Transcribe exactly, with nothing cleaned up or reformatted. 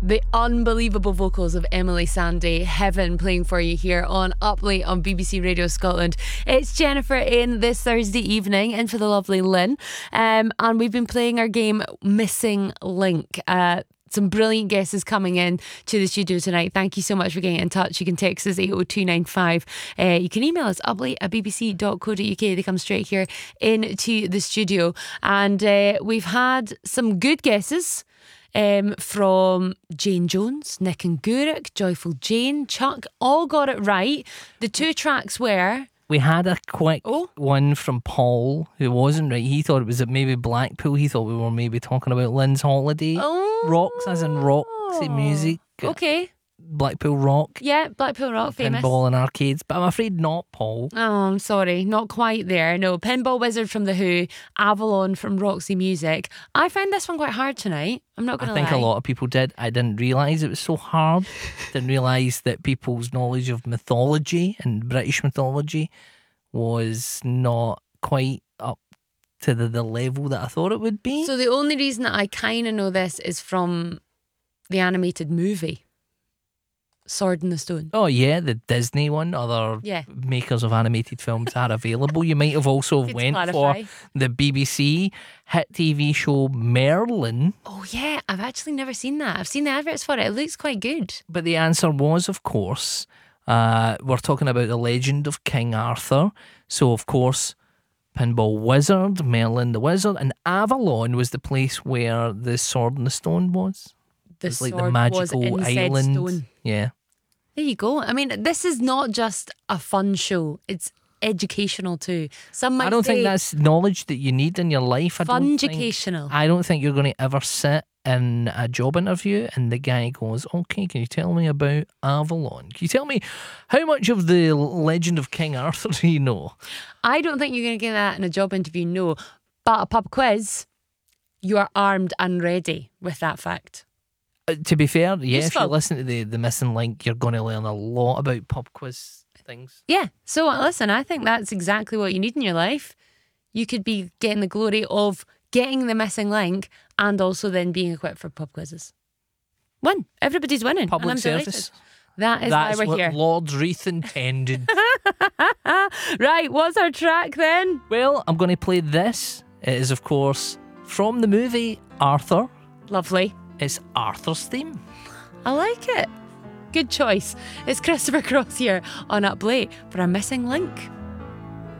The unbelievable vocals of Emily Sandé, Heaven, playing for you here on Up Late on B B C Radio Scotland. It's Jennifer in this Thursday evening, in for the lovely Lynn. Um, and we've been playing our game Missing Link. Uh, Some brilliant guesses coming in to the studio tonight. Thank you so much for getting in touch. You can text us eight oh two nine five. Uh, you can email us uplate at b b c dot co dot u k. They come straight here into the studio. And uh, we've had some good guesses um, from Jane Jones, Nick and Guruk, Joyful Jane, Chuck. All got it right. The two tracks were... We had a quick oh. one from Paul who wasn't right. He thought it was at maybe Blackpool. He thought we were maybe talking about Lynn's Holiday. Oh. Rocks, as in Roxy Music. Okay. Blackpool Rock. Yeah, Blackpool Rock, famous. Pinball and arcades. But I'm afraid not, Paul. Oh, I'm sorry. Not quite there. No, Pinball Wizard from The Who, Avalon from Roxy Music. I found this one quite hard tonight. I'm not going to lie. I think a lot of people did. I didn't realise it was so hard. Didn't realise that people's knowledge of mythology and British mythology was not quite up to the, the level that I thought it would be. So the only reason that I kind of know this is from the animated movie Sword in the Stone. Oh yeah, the Disney one. Other yeah. makers of animated films are available. You might have also went for the B B C hit T V show Merlin. Oh yeah, I've actually never seen that. I've seen the adverts for it. It looks quite good. But the answer was, of course, uh, we're talking about the legend of King Arthur. So of course, Pinball Wizard, Merlin the Wizard, and Avalon was the place where the Sword in the Stone was. The it's like sword the magical was in island. said stone. Yeah. There you go. I mean, this is not just a fun show. It's educational too. Some might I don't say think that's knowledge that you need in your life. I don't fun-educational. think, I don't think you're going to ever sit in a job interview and the guy goes, okay, can you tell me about Avalon? Can you tell me how much of the legend of King Arthur do you know? I don't think you're going to get that in a job interview, no. But a pub quiz, you are armed and ready with that fact. Uh, to be fair, yeah, Useful. if you listen to the, the Missing Link, you're going to learn a lot about pub quiz things. Yeah, so listen, I think that's exactly what you need in your life. You could be getting the glory of getting the Missing Link and also then being equipped for pub quizzes. Win. Everybody's winning. Public and I'm service. Delighted. That is That's why we're what here. Lord Reith intended. Right, what's our track then? Well, I'm going to play this. It is, of course, from the movie Arthur. Lovely. It's Arthur's theme. I like it. Good choice. It's Christopher Cross here on Up Late for a Missing Link.